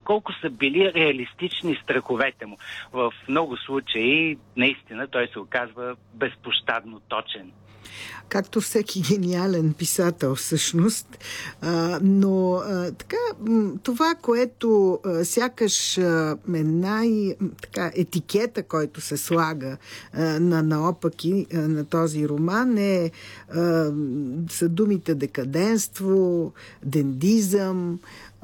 колко са били реалистични страховете му. В много случаи, наистина, той се оказва безпощадно точен. Както всеки гениален писател, всъщност. Но така, това, което сякаш е етикета, който се слага на наопаки на този роман са думите декаденство, дендизъм.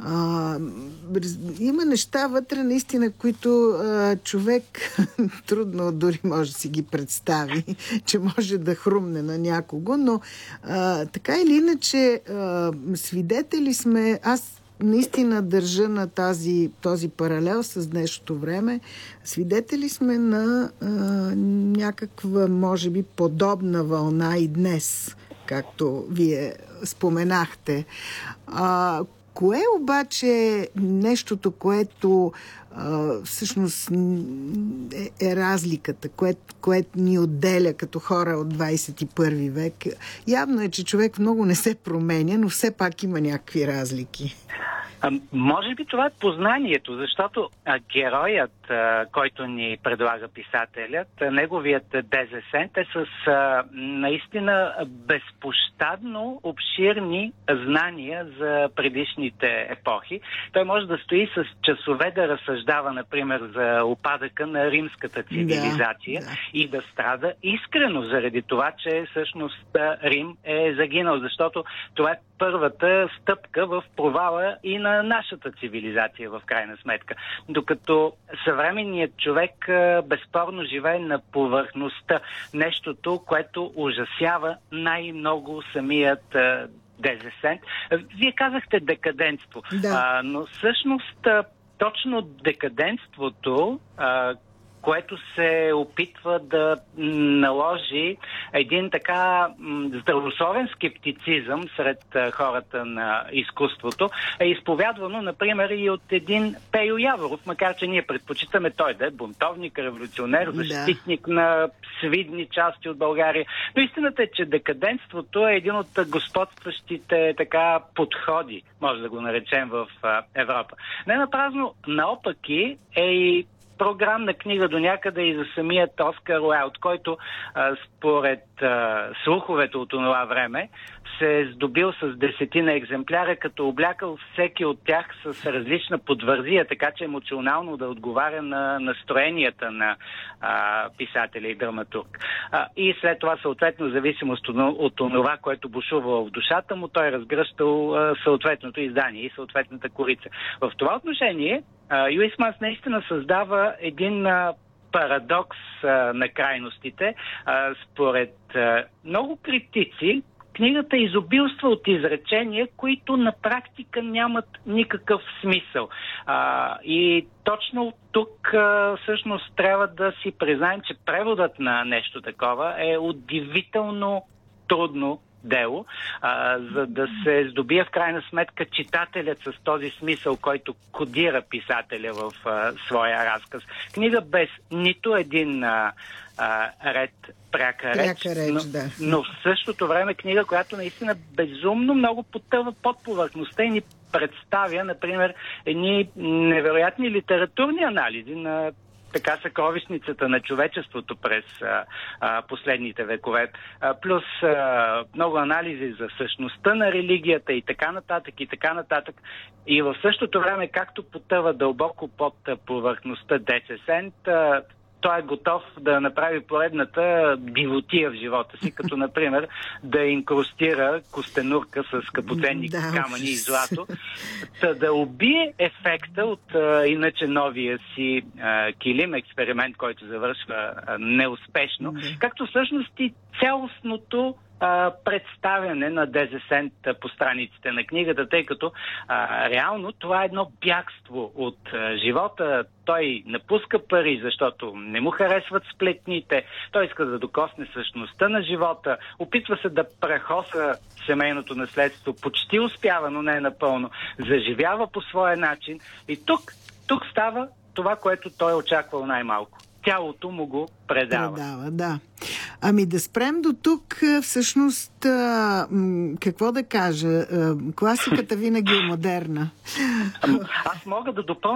Има неща вътре, наистина, които човек трудно дори може да си ги представи, че може да хрумне на някого, но така или иначе свидетели сме. Аз наистина държа на този паралел с днешното време. Свидетели сме на някаква, може би, подобна вълна и днес, както вие споменахте. Кое обаче е нещото, което всъщност е разликата, което ни отделя като хора от 21 век? Явно е, че човек много не се променя, но все пак има някакви разлики. Може би това е познанието, защото героят, който ни предлага писателят, неговият дезесент е с наистина безпощадно обширни знания за предишните епохи. Той може да стои с часове да разсъждава, например, за упадъка на римската цивилизация и да страда искрено заради това, че всъщност Рим е загинал, защото това е първата стъпка в провала и на нашата цивилизация, в крайна сметка. Докато съвременният човек безспорно живее на повърхността. Нещото, което ужасява най-много самият дезесент. Вие казахте декадентство. Да. Но всъщност точно декадентството, което се опитва да наложи един така здравословен скептицизъм сред хората на изкуството, е изповядвано, например, и от един Пейо Яворов, макар че ние предпочитаме той да е бунтовник, революционер, защитник на свидни части от България. Но истината е, че декадентството е един от господстващите така подходи, може да го наречем, в Европа. Не напразно, наопаки е и програмна книга до някъде и за самият Оскар Уайлд, който според слуховете от това време се е здобил с 10 екземпляра, като облякал всеки от тях с различна подвързия, така че емоционално да отговаря на настроенията на писателя и драматург. И след това, съответно, зависимост от това, което бушува в душата му, той е разгръщал съответното издание и съответната корица. В това отношение Юисманс наистина създава един парадокс на крайностите. Според много критици, книгата изобилства от изречения, които на практика нямат никакъв смисъл. И точно тук всъщност трябва да си признаем, че преводът на нещо такова е удивително трудно дело, за да се здобие в крайна сметка читателят с този смисъл, който кодира писателя в своя разказ. Книга без нито един ред пряка реч, но в същото време книга, която наистина безумно много потъва под повърхността и ни представя, например, едни невероятни литературни анализи на така съкровищницата на човечеството през последните векове. Плюс много анализи за същността на религията и така нататък, и така нататък. И в същото време, както потъва дълбоко под повърхността десесент, той е готов да направи поредната дивотия в живота си, като, например, да инкрустира костенурка с скъпоценни камъни и злато, да убие ефекта от иначе новия си килим, експеримент, който завършва неуспешно, както всъщност и цялостното представяне на дезесент по страниците на книгата, тъй като реално това е едно бягство от живота. Той напуска Париж, защото не му харесват сплетните. Той иска да докосне същността на живота. Опитва се да прахоса семейното наследство. Почти успява, но не напълно. Заживява по своя начин. И тук става това, което той е очаквал най-малко. Тялото му го предава. Да. Ами да спрем до тук. Всъщност, какво да кажа? Класиката винаги е модерна. Аз мога да допълня